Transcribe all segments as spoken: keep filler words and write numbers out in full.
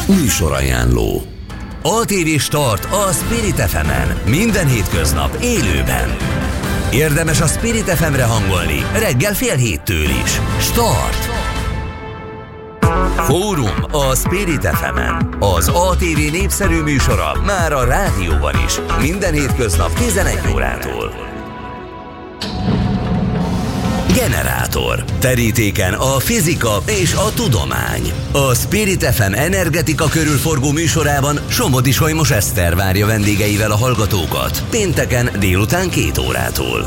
Műsorajánló. á té vé Start a Spirit ef emen. Minden hétköznap élőben. Érdemes a Spirit ef emre hangolni reggel fél héttől is. Start! Fórum a Spirit ef emen. Az á té vé népszerű műsora már a rádióban is. Minden hétköznap tizenegy órától. Generátor. Terítéken a fizika és a tudomány. A Spirit ef em energetika körül forgó műsorában Somodi Solymos Eszter várja vendégeivel a hallgatókat. Pénteken délután két órától.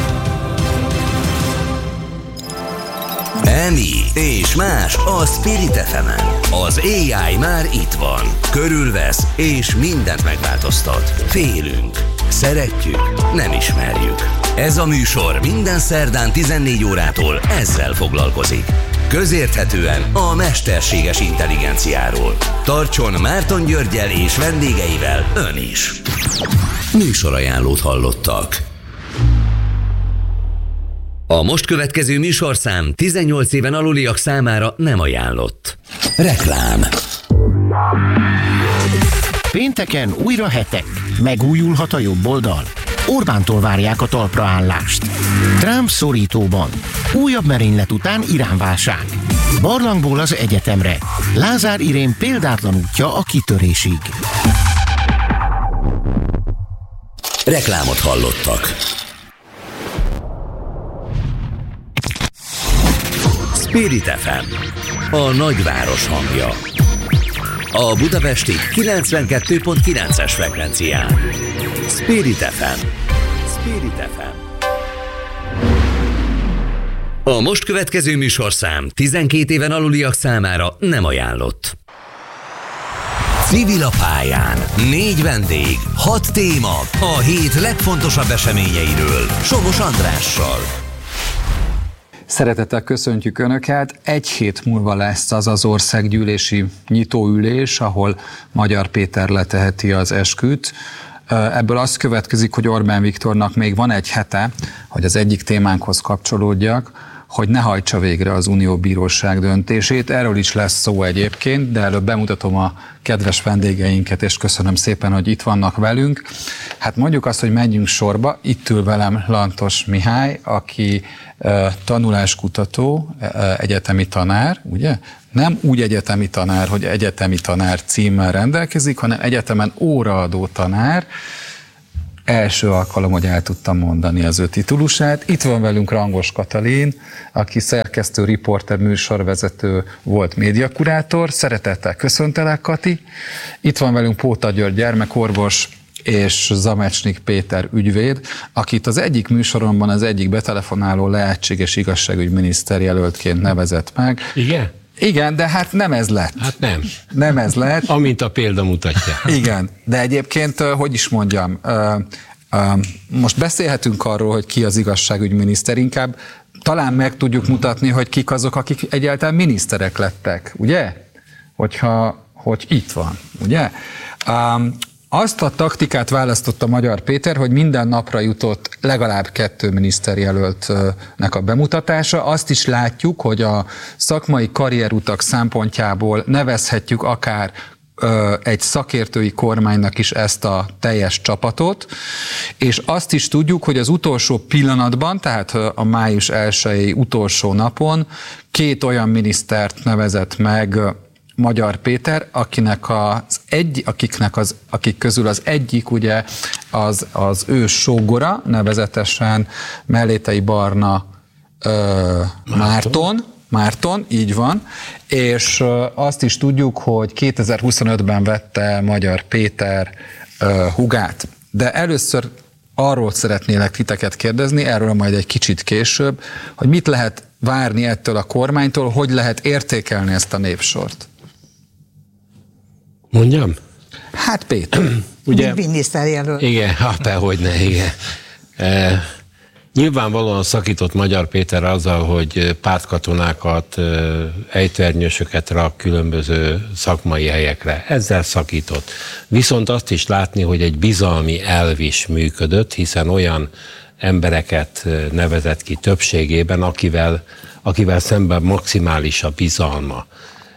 Emi és más a Spirit ef emen. Az á i már itt van. Körülvesz és mindent megváltoztat. Félünk. Szeretjük, nem ismerjük. Ez a műsor minden szerdán tizennégy órától ezzel foglalkozik. Közérthetően a mesterséges intelligenciáról. Tartson Márton Györggyel és vendégeivel ön is. Műsorajánlót hallottak. A most következő műsorszám tizennyolc éven aluliak számára nem ajánlott. Reklám. Pénteken újra hetek. Megújulhat a jobb oldal. Orbántól várják a talpraállást. Trump szorítóban. Újabb merénylet után Irán-válság. Barlangból az egyetemre. Lázár Irén példátlan útja a kitörésig. Reklámot hallottak. Spirit ef em. A nagyváros hangja. A budapesti kilencvenkettő pont kilences frekvencián. Spirit ef em. Spirit ef em. A most következő műsorszám tizenkét éven aluliak számára nem ajánlott. Civil a pályán. Négy vendég, hat téma, a hét legfontosabb eseményeiről. Somos Andrással. Szeretettel köszöntjük Önöket. Egy hét múlva lesz az az országgyűlési nyitóülés, ahol Magyar Péter leteheti az esküt. Ebből az következik, hogy Orbán Viktornak még van egy hete, hogy az egyik témánkhoz kapcsolódjak, hogy ne hajtsa végre az Unió Bíróság döntését. Erről is lesz szó egyébként, de előbb bemutatom a kedves vendégeinket, és köszönöm szépen, hogy itt vannak velünk. Hát mondjuk azt, hogy menjünk sorba. Itt ül velem Lantos Mihály, aki uh, tanuláskutató, uh, egyetemi tanár, ugye? Nem úgy egyetemi tanár, hogy egyetemi tanár címmel rendelkezik, hanem egyetemen óraadó tanár. Első alkalom, hogy el tudtam mondani az ő titulusát. Itt van velünk Rangos Katalin, aki szerkesztő, riporter, műsorvezető volt, médiakurátor. Szeretettel köszöntelek, Kati. Itt van velünk Póta György gyermekorvos és Zamecsnik Péter ügyvéd, akit az egyik műsoromban az egyik betelefonáló lehetséges igazságügyminiszter jelöltként nevezett meg. Igen? Igen, de hát nem ez lett. Hát nem. Nem ez lett. Amint a példa mutatja. Igen, de egyébként, hogy is mondjam, most beszélhetünk arról, hogy ki az igazságügyminiszter, inkább talán meg tudjuk mutatni, hogy kik azok, akik egyáltalán miniszterek lettek, ugye? Hogyha, hogy itt van, ugye? Azt a taktikát választotta Magyar Péter, hogy minden napra jutott legalább kettő miniszterjelöltnek a bemutatása. Azt is látjuk, hogy a szakmai karrierutak szempontjából nevezhetjük akár ö, egy szakértői kormánynak is ezt a teljes csapatot, és azt is tudjuk, hogy az utolsó pillanatban, tehát a május elsejei utolsó napon két olyan minisztert nevezett meg Magyar Péter, akinek az egy, akiknek az, akik közül az egyik ugye az, az ő sógora, nevezetesen Mellétei Barna ö, Márton, Márton, így van, és ö, azt is tudjuk, hogy kétezer-huszonötben vette Magyar Péter ö, hugát. De először arról szeretnélek titeket kérdezni, erről majd egy kicsit később, hogy mit lehet várni ettől a kormánytól, hogy lehet értékelni ezt a névsort. Mondjam? Hát Péter. Ugye, miniszterjelölt. Igen, hát hogyne, igen. E, nyilvánvalóan szakított Magyar Péter azzal, hogy pártkatonákat, ejtőernyősöket rak különböző szakmai helyekre. Ezzel szakított. Viszont azt is látni, hogy egy bizalmi elv is működött, hiszen olyan embereket nevezett ki többségében, akivel, akivel szemben maximális a bizalma.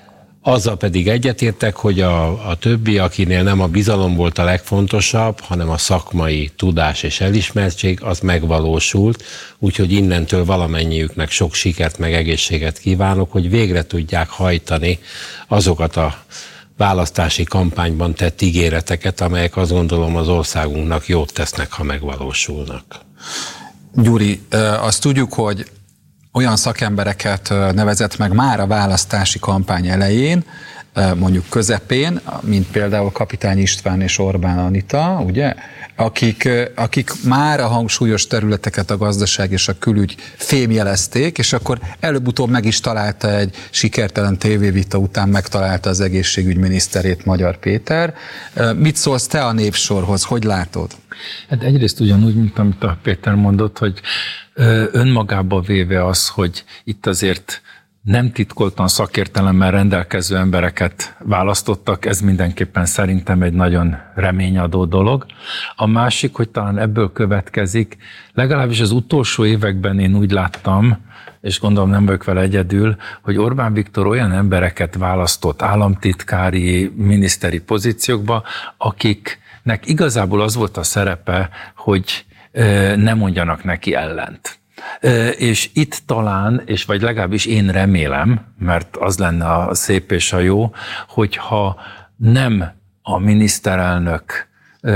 Azzal pedig egyetértek, hogy a, a többi, akinél nem a bizalom volt a legfontosabb, hanem a szakmai tudás és elismertség, az megvalósult, úgyhogy innentől valamennyiüknek sok sikert meg egészséget kívánok, hogy végre tudják hajtani azokat a választási kampányban tett ígéreteket, amelyek azt gondolom az országunknak jót tesznek, ha megvalósulnak. Gyuri, azt tudjuk, hogy olyan szakembereket nevezett meg már a választási kampány elején, mondjuk közepén, mint például Kapitány István és Orbán Anita, ugye, akik, akik már a hangsúlyos területeket, a gazdaság és a külügy fémjelezték, és akkor előbb-utóbb meg is találta egy sikertelen tévévita után, megtalálta az egészségügyminiszterét, Magyar Péter. Mit szólsz te a Népsorhoz? Hogy látod? Hát egyrészt ugyanúgy, mint amit a Péter mondott, hogy önmagába véve az, hogy itt azért nem titkoltan szakértelemmel rendelkező embereket választottak, ez mindenképpen szerintem egy nagyon reményadó dolog. A másik, hogy talán ebből következik, legalábbis az utolsó években én úgy láttam, és gondolom nem vagyok vele egyedül, hogy Orbán Viktor olyan embereket választott államtitkári, miniszteri pozíciókba, akiknek igazából az volt a szerepe, hogy ne mondjanak neki ellent. És itt talán, és vagy legalábbis én remélem, mert az lenne a szép és a jó, hogyha nem a miniszterelnök,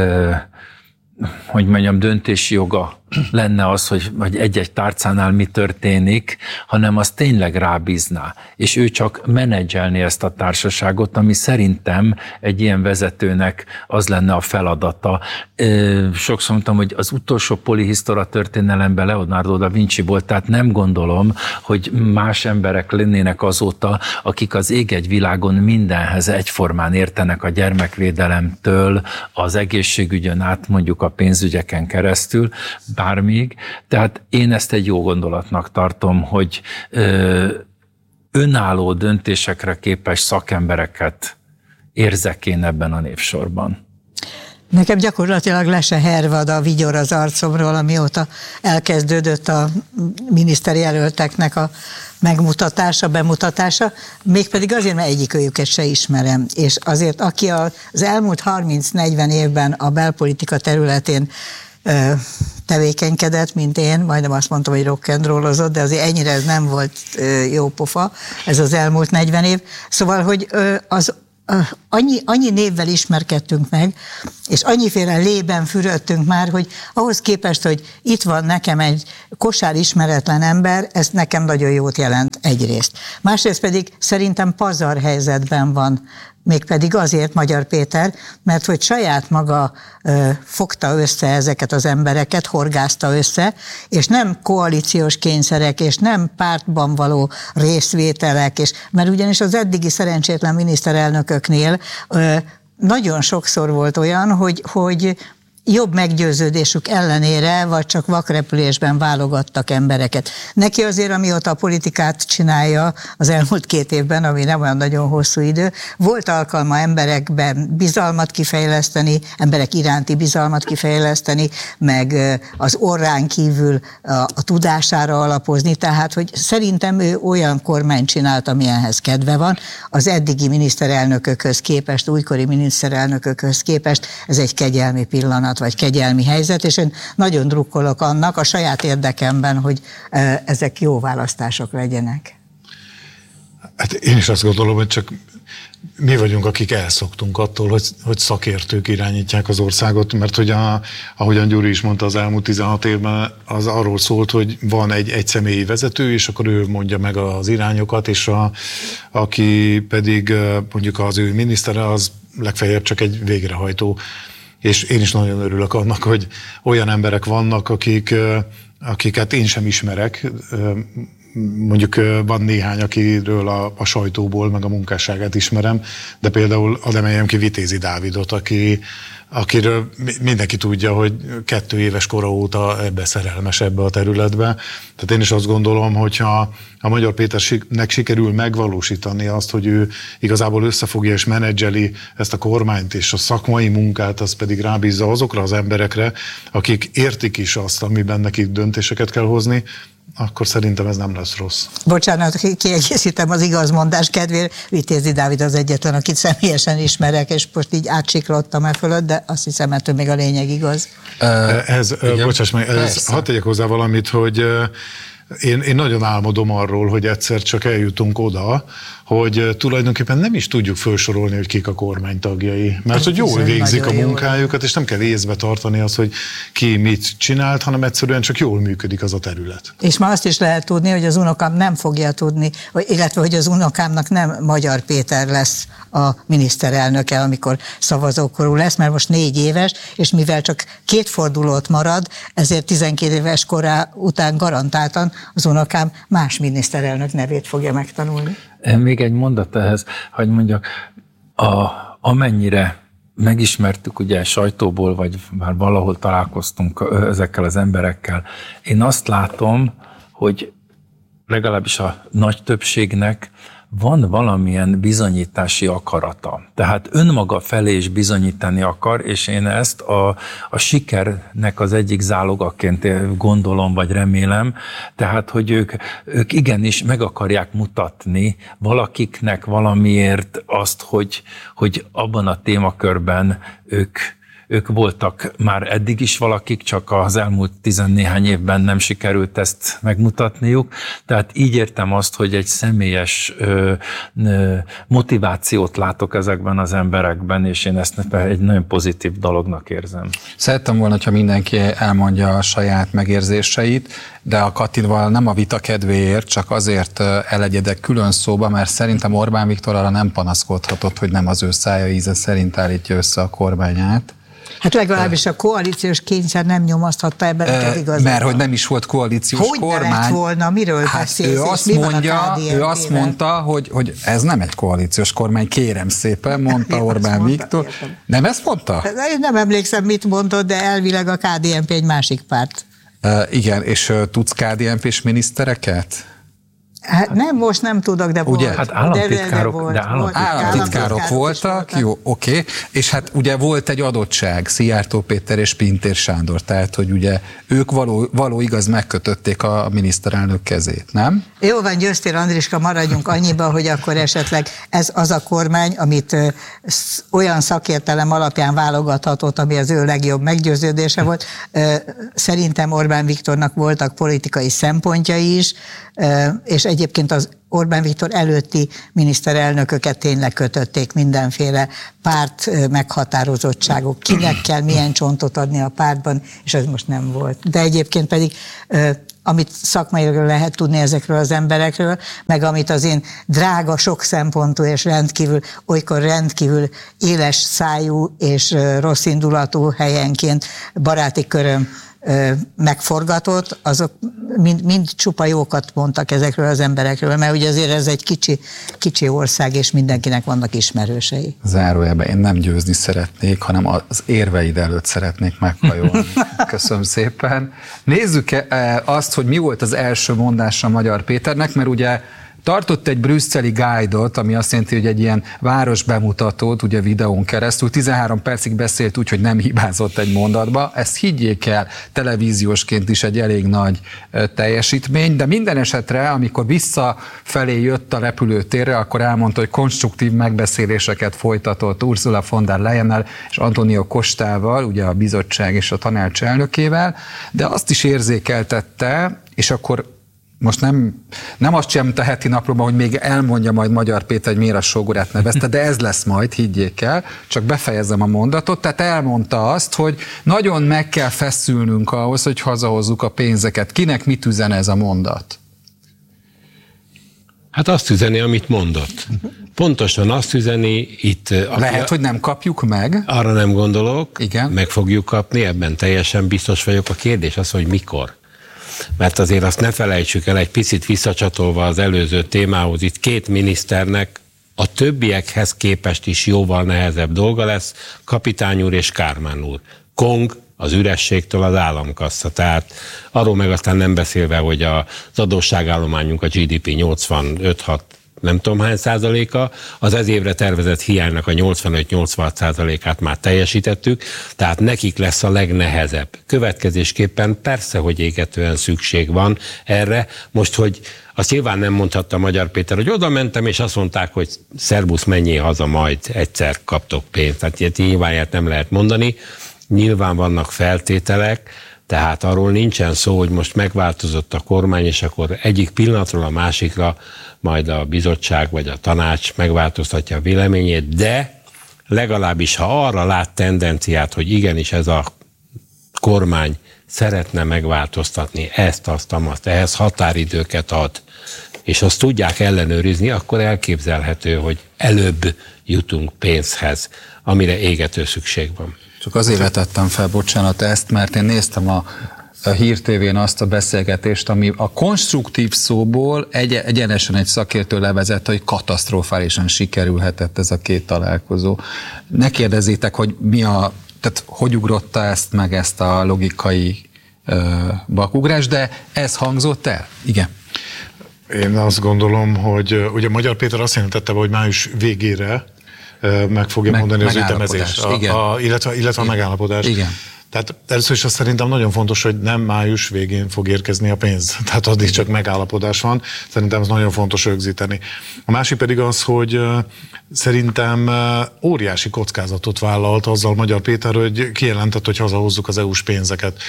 hogy mondjam, döntési joga lenne az, hogy, hogy egy-egy tárcánál mi történik, hanem az tényleg rábízná, és ő csak menedzselni ezt a társaságot, ami szerintem egy ilyen vezetőnek az lenne a feladata. Sokszor mondtam, hogy az utolsó polihisztora történelemben Leonardo da Vinci volt, tehát nem gondolom, hogy más emberek lennének azóta, akik az ég egy világon mindenhez egyformán értenek, a gyermekvédelemtől, az egészségügyön át, mondjuk a pénzügyeken keresztül, bármíg. Tehát én ezt egy jó gondolatnak tartom, hogy ö, önálló döntésekre képes szakembereket érzek én ebben a Népsorban. Nekem gyakorlatilag le se hervad a vigyor az arcomról, amióta elkezdődött a miniszteri jelölteknek a megmutatása, bemutatása, mégpedig azért, mert egyikőjüket se ismerem. És azért, aki az elmúlt harminc-negyven évben a belpolitika területén tevékenykedett, mint én, majdnem azt mondtam, hogy rock'n'rollozott, de azért ennyire ez nem volt jó pofa, ez az elmúlt negyven év. Szóval, hogy az Annyi, annyi névvel ismerkedtünk meg, és annyiféle lében fürödtünk már, hogy ahhoz képest, hogy itt van nekem egy kosár ismeretlen ember, ez nekem nagyon jót jelent egyrészt. Másrészt pedig szerintem pazar helyzetben van, mégpedig azért Magyar Péter, mert hogy saját maga ö, fogta össze ezeket az embereket, horgázta össze, és nem koalíciós kényszerek, és nem pártban való részvételek, és, mert ugyanis az eddigi szerencsétlen miniszterelnököknél ö, nagyon sokszor volt olyan, hogy, hogy jobb meggyőződésük ellenére, vagy csak vakrepülésben válogattak embereket. Neki azért, amióta a politikát csinálja az elmúlt két évben, ami nem olyan nagyon hosszú idő, volt alkalma emberekben bizalmat kifejleszteni, emberek iránti bizalmat kifejleszteni, meg az orrán kívül a, a tudására alapozni, tehát, hogy szerintem ő olyan kormányt csinált, amilyenhez kedve van. Az eddigi miniszterelnökökhöz képest, újkori miniszterelnökökhöz képest ez egy kegyelmi pillanat, vagy kegyelmi helyzet, és én nagyon drukkolok annak a saját érdekemben, hogy ezek jó választások legyenek. Hát én is azt gondolom, hogy csak mi vagyunk, akik elszoktunk attól, hogy, hogy szakértők irányítják az országot, mert hogy a, ahogyan Gyuri is mondta, az elmúlt tizenhat évben az arról szólt, hogy van egy egyszemélyi vezető, és akkor ő mondja meg az irányokat, és a, aki pedig mondjuk az ő minisztere, az legfeljebb csak egy végrehajtó. És én is nagyon örülök annak, hogy olyan emberek vannak, akik, akiket én sem ismerek. Mondjuk van néhány, akiről a, a sajtóból, meg a munkásságát ismerem, de például ad emeljem ki Vitézi Dávidot, aki akiről mindenki tudja, hogy kettő éves kora óta ebbe szerelmes ebbe a területbe. Tehát én is azt gondolom, hogyha a Magyar Péternek sikerül megvalósítani azt, hogy ő igazából összefogja és menedzseli ezt a kormányt, és a szakmai munkát, az pedig rábízza azokra az emberekre, akik értik is azt, amiben nekik döntéseket kell hozni, akkor szerintem ez nem lesz rossz. Bocsánat, kiegészítem az igazmondás kedvéért. Vitézi Dávid az egyetlen, akit személyesen ismerek, és most így átsiklottam e fölött, de azt hiszem, ettől még a lényeg igaz. Uh, ez, uh, bocsáss meg, ez, hadd tegyek hozzá valamit, hogy uh, Én, én nagyon álmodom arról, hogy egyszer csak eljutunk oda, hogy tulajdonképpen nem is tudjuk felsorolni, hogy kik a kormány tagjai. Mert hogy jól végzik a munkájukat, és nem kell észbe tartani az, hogy ki mit csinált, hanem egyszerűen csak jól működik az a terület. És ma azt is lehet tudni, hogy az unokám nem fogja tudni, illetve hogy az unokámnak nem Magyar Péter lesz a miniszterelnöke, amikor szavazókorú lesz, mert most négy éves, és mivel csak két fordulót marad, ezért tizenkét éves korá után garantáltan az unokám más miniszterelnök nevét fogja megtanulni. Még egy mondat ehhez, hogy mondjak, a, amennyire megismertük ugye sajtóból, vagy már valahol találkoztunk ezekkel az emberekkel, én azt látom, hogy legalábbis a nagy többségnek van valamilyen bizonyítási akarata. Tehát önmaga felé is bizonyítani akar, és én ezt a, a sikernek az egyik zálogaként gondolom, vagy remélem, tehát, hogy ők, ők igenis meg akarják mutatni valakiknek valamiért azt, hogy, hogy abban a témakörben ők Ők voltak már eddig is valakik, csak az elmúlt tizennéhány évben nem sikerült ezt megmutatniuk. Tehát így értem azt, hogy egy személyes ö, ö, motivációt látok ezekben az emberekben, és én ezt egy nagyon pozitív dolognak érzem. Szerettem volna, ha mindenki elmondja a saját megérzéseit, de a Katival nem a vita kedvéért, csak azért elegyedek külön szóba, mert szerintem Orbán Viktor arra nem panaszkodhatott, hogy nem az ő szája íze szerint állítja össze a kormányát. Hát legalábbis a koalíciós kényszer nem nyomaszthatta ebben neked igazán. Mert hogy nem is volt koalíciós hogy kormány. Hogy lett volna, miről hát beszélsz, ő azt mi mondja, ő azt mondta, hogy, hogy ez nem egy koalíciós kormány, kérem szépen, mondta Orbán Viktor. Értem. Nem ezt mondta? Én nem emlékszem, mit mondott, de elvileg a ká dé en pé egy másik párt. Uh, igen, és uh, tudsz ká dé en pés minisztereket? Hát nem, most nem tudok, de ugye, volt. Hát államtitkárok, de, de, de államtitkárok, államtitkárok voltak, voltak. Jó, oké, okay. És hát ugye volt egy adottság, Szijjártó Péter és Pintér Sándor, tehát hogy ugye ők való, való igaz megkötötték a miniszterelnök kezét, nem? Jó van, Győztér Andriska, maradjunk annyiba, hogy akkor esetleg ez az a kormány, amit ö, olyan szakértelem alapján válogathatott, ami az ő legjobb meggyőződése volt. Ö, szerintem Orbán Viktornak voltak politikai szempontjai is, ö, és egyébként az Orbán Viktor előtti miniszterelnököket tényleg kötötték mindenféle párt meghatározottságok, kinek kell milyen csontot adni a pártban, és ez most nem volt. De egyébként pedig, amit szakmailag lehet tudni ezekről az emberekről, meg amit az én drága, sok szempontú és rendkívül, olykor rendkívül éles szájú és rossz indulatú helyenként baráti köröm megforgatott, azok mind, mind csupa jókat mondtak ezekről az emberekről, mert ugye azért ez egy kicsi, kicsi ország, és mindenkinek vannak ismerősei. Zárójelben én nem győzni szeretnék, hanem az érveid előtt szeretnék meghajolni. Köszönöm szépen. Nézzük azt, hogy mi volt az első mondása Magyar Péternek, mert ugye tartott egy brüsszeli guide-ot, ami azt jelenti, hogy egy ilyen városbemutatót, ugye videón keresztül, tizenhárom percig beszélt úgy, hogy nem hibázott egy mondatba. Ezt higgyék el, televíziósként is egy elég nagy teljesítmény, de minden esetre, amikor visszafelé jött a repülőtérre, akkor elmondta, hogy konstruktív megbeszéléseket folytatott Ursula von der Leyennel és Antonio Costával, ugye a bizottság és a tanács elnökével, de azt is érzékeltette, és akkor most nem, nem azt sem a heti naplóban, hogy még elmondja majd Magyar Péter, hogy miért a sógorát nevezte, de ez lesz majd, higgyék el, csak befejezem a mondatot, tehát elmondta azt, hogy nagyon meg kell feszülnünk ahhoz, hogy hazahozzuk a pénzeket. Kinek mit üzen ez a mondat? Hát azt üzeni, amit mondott. Pontosan azt üzeni itt... Lehet, a... hogy nem kapjuk meg? Arra nem gondolok, igen. Meg fogjuk kapni, ebben teljesen biztos vagyok. A kérdés az, hogy mikor. Mert azért azt ne felejtsük el, egy picit visszacsatolva az előző témához, itt két miniszternek a többiekhez képest is jóval nehezebb dolga lesz, Kapitány úr és Kármán úr. Kong az ürességtől az államkassa. Tehát arról meg aztán nem beszélve, hogy az adósságállományunk a gé dé pé nyolcvanöt hat nem tudom hány százaléka, az ez évre tervezett hiánynak a nyolcvanöt-nyolcvanhat százalékát már teljesítettük, tehát nekik lesz a legnehezebb. Következésképpen persze, hogy égetően szükség van erre. Most, hogy azt nyilván nem mondhatta Magyar Péter, hogy oda mentem, és azt mondták, hogy szerbusz, menjél haza, majd egyszer kaptok pénzt. Tehát ilyet nyilván ilyet nem lehet mondani. Nyilván vannak feltételek, tehát arról nincsen szó, hogy most megváltozott a kormány, és akkor egyik pillanatról a másikra majd a bizottság vagy a tanács megváltoztatja a véleményét, de legalábbis ha arra lát tendenciát, hogy igenis ez a kormány szeretne megváltoztatni ezt, azt, azt, ehhez határidőket ad, és azt tudják ellenőrizni, akkor elképzelhető, hogy előbb jutunk pénzhez, amire égető szükség van. Csak azért vetettem fel, bocsánat, ezt, mert én néztem a, a Hír té vén azt a beszélgetést, ami a konstruktív szóból egy, egyenesen egy szakértő levezett, hogy katasztrofálisan sikerülhetett ez a két találkozó. Ne kérdezzétek, hogy mi a, tehát hogy ugrotta ezt meg, ezt a logikai uh, bakugrást, de ez hangzott el? Igen. Én azt gondolom, hogy ugye Magyar Péter azt jelentette, hogy május végére meg fogja meg, mondani az ütemezést, a, a, illetve, illetve a megállapodás. Igen. Tehát először is azt szerintem nagyon fontos, hogy nem május végén fog érkezni a pénz. Tehát addig csak megállapodás van. Szerintem ez nagyon fontos rögzíteni. A másik pedig az, hogy szerintem óriási kockázatot vállalt azzal Magyar Péter, hogy kijelentett, hogy hazahozzuk az é u-s pénzeket.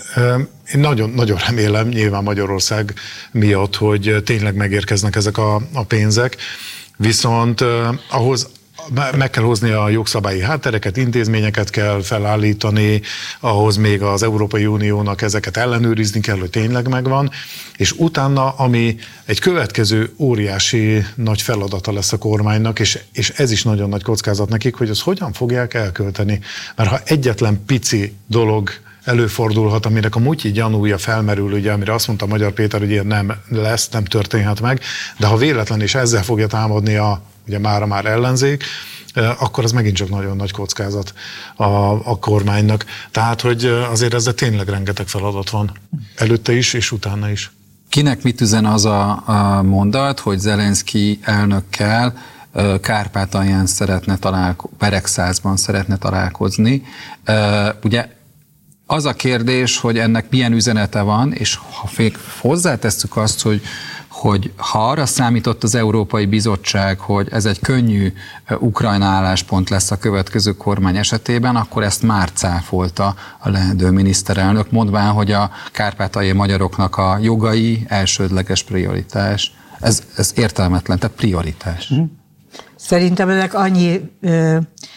Én nagyon, nagyon remélem, nyilván Magyarország miatt, hogy tényleg megérkeznek ezek a, a pénzek. Viszont ahhoz meg kell hozni a jogszabályi háttereket, intézményeket kell felállítani, ahhoz még az Európai Uniónak ezeket ellenőrizni kell, hogy tényleg megvan, és utána, ami egy következő óriási nagy feladata lesz a kormánynak, és, és ez is nagyon nagy kockázat nekik, hogy az hogyan fogják elkölteni. Mert ha egyetlen pici dolog előfordulhat, aminek a mutyi gyanúja felmerül, ugye, amire azt mondta Magyar Péter, hogy ilyen nem lesz, nem történhet meg, de ha véletlen és ezzel fogja támadni a ugye mára már ellenzék, akkor az megint csak nagyon nagy kockázat a, a kormánynak. Tehát, hogy azért ezzel tényleg rengeteg feladat van. Előtte is, és utána is. Kinek mit üzen az a, a mondat, hogy Zelenszky elnökkel Kárpátalján szeretne találkozni, Beregszázban szeretne találkozni. Ugye az a kérdés, hogy ennek milyen üzenete van, és ha fél hozzátesszük azt, hogy hogy ha arra számított az Európai Bizottság, hogy ez egy könnyű Ukrajna álláspont lesz a következő kormány esetében, akkor ezt már cáfolta a leendő miniszterelnök, mondván, hogy a kárpátaljai magyaroknak a jogai elsődleges prioritás. Ez, ez értelmetlen, tehát prioritás. Szerintem ennek annyi ö,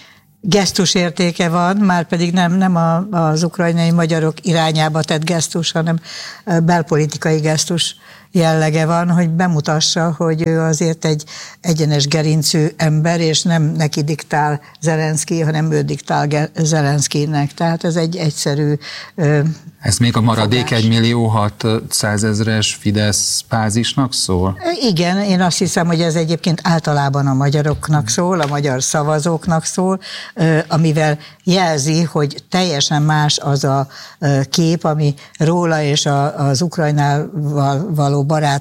gesztusértéke van, már pedig nem, nem a, az ukrajnai magyarok irányába tett gesztus, hanem belpolitikai gesztus jellege van, hogy bemutassa, hogy ő azért egy egyenes gerincű ember, és nem neki diktál Zelenszky, hanem ő diktál Zelenszkynek. Tehát ez egy egyszerű ö, Ez még a maradék egy millió hatszázezres Fidesz bázisnak szól? Igen, én azt hiszem, hogy ez egyébként általában a magyaroknak szól, a magyar szavazóknak szól, amivel jelzi, hogy teljesen más az a kép, ami róla és az Ukrajnával való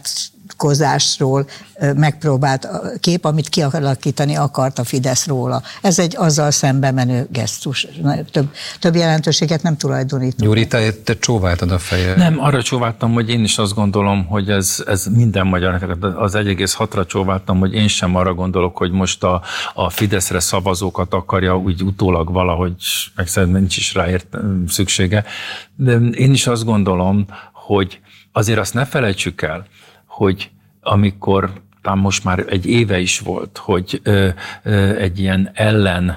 barátkozásról megpróbált kép, amit kialakítani akart a Fidesz róla. Ez egy azzal szembe menő gesztus. Több, több jelentőséget nem tulajdonítunk. Gyuri, te, te csóváltad a fejed. Nem, arra csóváltam, hogy én is azt gondolom, hogy ez, ez minden magyarnak, az egy egész hatra csóváltam, hogy én sem arra gondolok, hogy most a, a Fideszre szavazókat akarja úgy utólag valahogy, meg szerintem nincs is rá ért, szüksége. De én is azt gondolom, hogy azért azt ne felejtsük el, hogy amikor, talán most már egy éve is volt, hogy ö, ö, egy ilyen ellen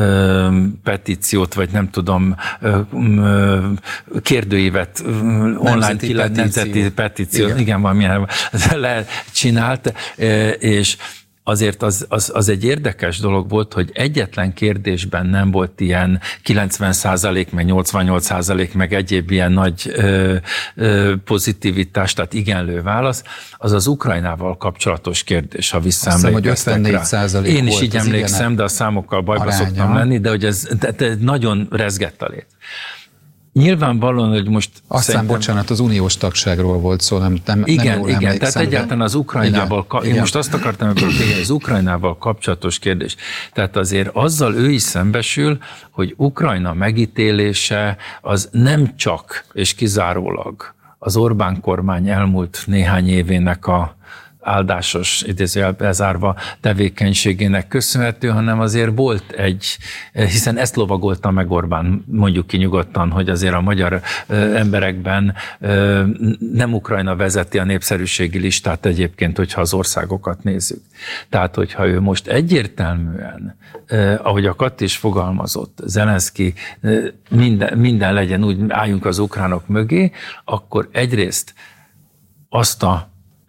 ö, petíciót, vagy nem tudom, ö, ö, kérdőívet, ö, online kiletített petíciót, igen, igen valamilyen csinált, és azért az, az, az egy érdekes dolog volt, hogy egyetlen kérdésben nem volt ilyen kilencven százalék, meg nyolcvannyolc százalék, meg egyéb ilyen nagy ö, ö, pozitivitás, tehát igenlő válasz, az az Ukrajnával kapcsolatos kérdés, ha visszaemlékeztek rá. Én is így emlékszem, de a számokkal bajba aránya. Szoktam lenni, de hogy ez, de, de nagyon rezgett a lét. Nyilvánvalóan, hogy most... Aztán, szerintem... bocsánat, az uniós tagságról volt szó, nem, nem, igen, nem jól igen, emlékszem, tehát egyáltalán az Ukrajnával, igen, én igen. most azt akartam, hogy az Ukrajnával kapcsolatos kérdés. Tehát azért azzal ő is szembesül, hogy Ukrajna megítélése az nem csak és kizárólag az Orbán kormány elmúlt néhány évének a áldásos, idézőjelbe zárva tevékenységének köszönhető, hanem azért volt egy, hiszen ezt lovagolta meg Orbán, mondjuk ki nyugodtan, hogy azért a magyar emberekben nem Ukrajna vezeti a népszerűségi listát egyébként, hogyha az országokat nézzük. Tehát, hogyha ő most egyértelműen, ahogy a Kati is fogalmazott, Zelenszky minden, minden legyen úgy, álljunk az ukránok mögé, akkor egyrészt azt a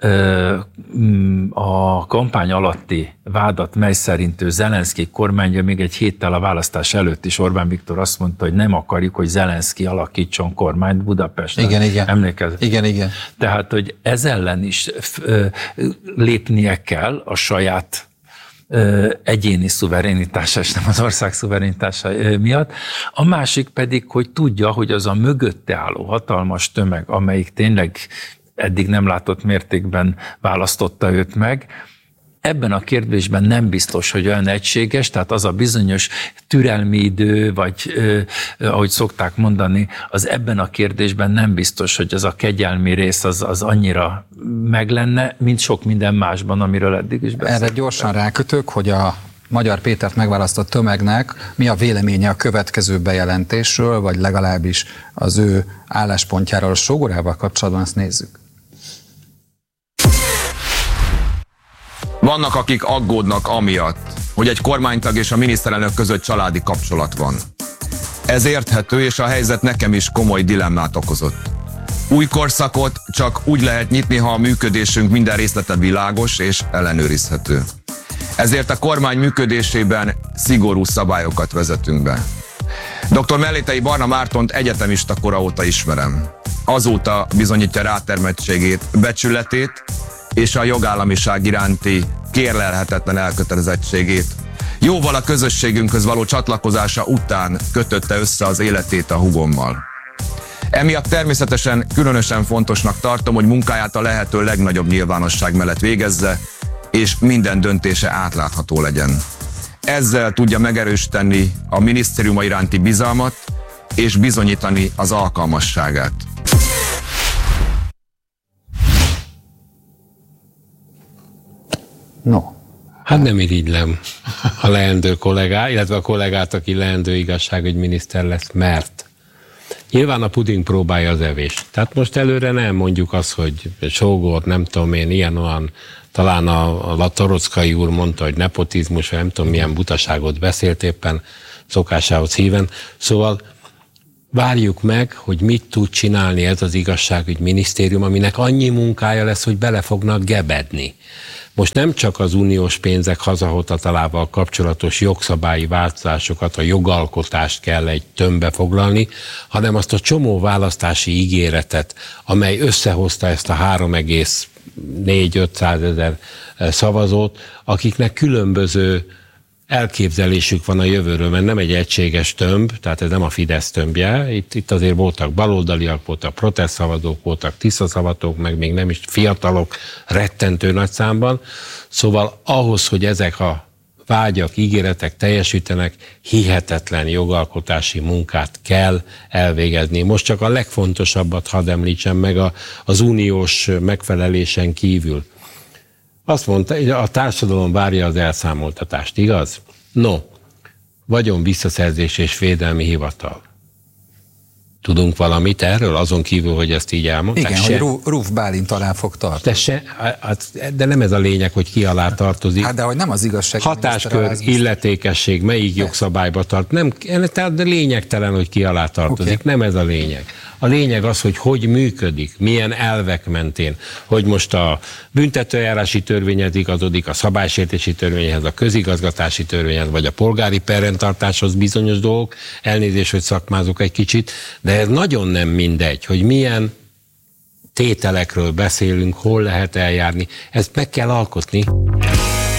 a kampány alatti vádat, mely szerint ő Zelenszky kormányja még egy héttel a választás előtt is Orbán Viktor azt mondta, hogy nem akarjuk, hogy Zelenszky alakítson kormányt Budapesten. Igen, igen. Emlékezz? Igen, igen. Tehát, hogy ez ellen is lépnie kell a saját egyéni szuverenitása, és nem az ország szuverenitása miatt. A másik pedig, hogy tudja, hogy az a mögötte álló hatalmas tömeg, amelyik tényleg eddig nem látott mértékben választotta őt meg. Ebben a kérdésben nem biztos, hogy olyan egységes, tehát az a bizonyos türelmi idő, vagy eh, ahogy szokták mondani, az ebben a kérdésben nem biztos, hogy az a kegyelmi rész az, az annyira meg lenne, mint sok minden másban, amiről eddig is beszéltem. Erre gyorsan rákötök, hogy a Magyar Pétert megválasztott tömegnek mi a véleménye a következő bejelentésről, vagy legalábbis az ő álláspontjáról a Sógorával kapcsolatban, azt nézzük. Vannak, akik aggódnak amiatt, hogy egy kormánytag és a miniszterelnök között családi kapcsolat van. Ez érthető, és a helyzet nekem is komoly dilemmát okozott. Új korszakot csak úgy lehet nyitni, ha a működésünk minden részlete világos és ellenőrizhető. Ezért a kormány működésében szigorú szabályokat vezetünk be. doktor Mellétei Barna Mártont egyetemista kora óta ismerem. Azóta bizonyítja rátermettségét, becsületét és a jogállamiság iránti kérlelhetetlen elkötelezettségét. Jóval a közösségünkhöz való csatlakozása után kötötte össze az életét a húgommal. Emiatt természetesen különösen fontosnak tartom, hogy munkáját a lehető legnagyobb nyilvánosság mellett végezze, és minden döntése átlátható legyen. Ezzel tudja megerősíteni a minisztériuma iránti bizalmat, és bizonyítani az alkalmasságát. No. Hát nem irigylem a leendő kollégát, illetve a kollégát, aki leendő igazságügyminiszter lesz, mert nyilván a puding próbálja az evést. Tehát most előre nem mondjuk azt, hogy Sógort, nem tudom én, ilyen-olyan, talán a, a Latorockai úr mondta, hogy nepotizmus, vagy nem tudom milyen butaságot beszélt éppen szokásához híven. Szóval várjuk meg, hogy mit tud csinálni ez az igazságügyminisztérium, aminek annyi munkája lesz, hogy bele fognak gebedni. Most nem csak az uniós pénzek hazahozatalával kapcsolatos jogszabályi változásokat, a jogalkotást kell egy tömbbe foglalni, hanem azt a csomó választási ígéretet, amely összehozta ezt a három egész négy-ötszázezer szavazót, akiknek különböző elképzelésük van a jövőről, mert nem egy egységes tömb, tehát ez nem a Fidesz tömbje, itt, itt azért voltak baloldaliak, voltak protestszavazók, voltak tiszta szavazók, meg még nem is fiatalok rettentő nagy számban, szóval ahhoz, hogy ezek a vágyak, ígéretek teljesítenek, hihetetlen jogalkotási munkát kell elvégezni. Most csak a legfontosabbat hadd említsem meg a, az uniós megfelelésen kívül. Azt mondta, hogy a társadalom várja az elszámoltatást, igaz? No, vagyon visszaszerzés és védelmi hivatal. Tudunk valamit erről, azon kívül, hogy ezt így elmondták? Igen, se, hogy Ruf Bálint alá fog tartani. De, se, de nem ez a lényeg, hogy ki alá tartozik. Hát de hogy nem az igazság. Hatáskör, illetékesség, melyik jogszabályba tart. Nem, de lényegtelen, hogy ki alá tartozik, okay. Nem ez a lényeg. A lényeg az, hogy hogy működik, milyen elvek mentén, hogy most a büntetőeljárási törvényhez igazodik, a szabálysértési törvényhez, a közigazgatási törvényhez, vagy a polgári perrendtartáshoz bizonyos dolgok, elnézést, hogy szakmázok egy kicsit, de ez nagyon nem mindegy, hogy milyen tételekről beszélünk, hol lehet eljárni, ezt meg kell alkotni.